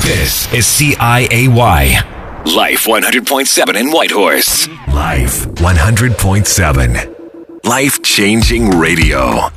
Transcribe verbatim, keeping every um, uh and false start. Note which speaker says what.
Speaker 1: This is C I A Y.
Speaker 2: Life one hundred point seven in Whitehorse.
Speaker 1: Life one hundred point seven.
Speaker 2: Life-changing radio.